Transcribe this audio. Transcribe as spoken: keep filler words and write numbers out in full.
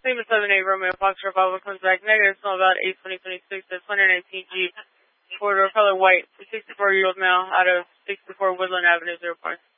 Statement seven eight Romeo Foxtrot Bravo comes back negative. Small about eight twenty twenty-six. That's one nineteen G. Four-door color white. sixty-four-year-old male out of sixty-four Woodland Avenue, zero point.